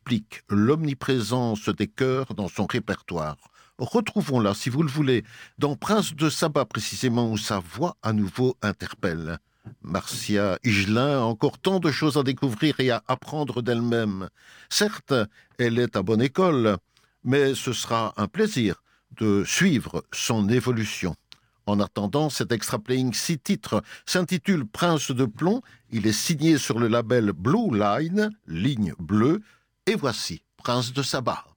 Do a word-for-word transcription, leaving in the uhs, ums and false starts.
explique l'omniprésence des chœurs dans son répertoire. Retrouvons-la, si vous le voulez, dans Prince de Saba précisément, où sa voix à nouveau interpelle. Marcia Higelin a encore tant de choses à découvrir et à apprendre d'elle-même. Certes, elle est à bonne école, mais ce sera un plaisir de suivre son évolution. En attendant, cet extra playing six titres s'intitule Prince de plomb. Il est signé sur le label Blue Line, ligne bleue, et voici Prince de Saba.